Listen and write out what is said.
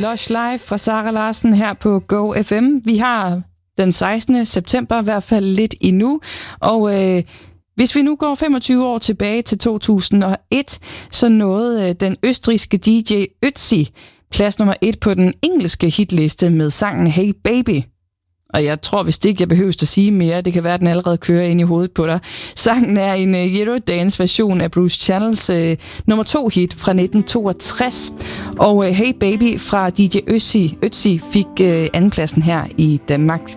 Lush Live fra Sara Larsen her på Go FM. Vi har den 16. september, i hvert fald lidt endnu. Og hvis vi nu går 25 år tilbage til 2001, så nåede den østrigske DJ Ötzi plads nummer 1 på den engelske hitliste med sangen Hey Baby. Og jeg tror vist ikke, jeg behøver at sige mere. Det kan være, at den allerede kører ind i hovedet på dig. Sangen er en Eurodance-version af Bruce Channels nummer 2 hit fra 1962. Og Hey Baby fra DJ Ötzi fik andenpladsen her i Danmark.